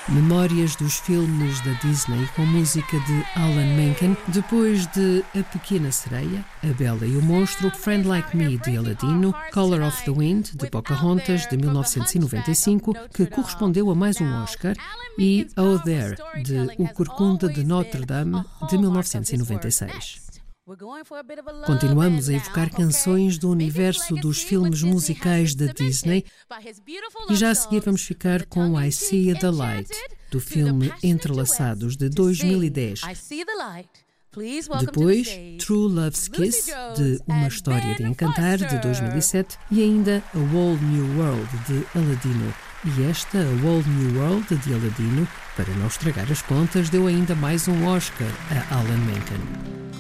Memórias dos filmes da Disney com música de Alan Menken, depois de A Pequena Sereia, A Bela e o Monstro, Friend Like Me de Aladino, Color of the Wind de Pocahontas de 1995, que correspondeu a mais um Oscar, e Oh There de O Corcunda de Notre Dame de 1996. Continuamos a evocar canções do universo dos filmes musicais da Disney e já a seguir vamos ficar com I See the Light, do filme Entrelaçados de 2010. Depois, True Love's Kiss, de Uma História de Encantar, de 2007, e ainda A Whole New World, de Aladino. E esta, A Whole New World, de Aladino, para não estragar as contas, deu ainda mais um Oscar a Alan Menken.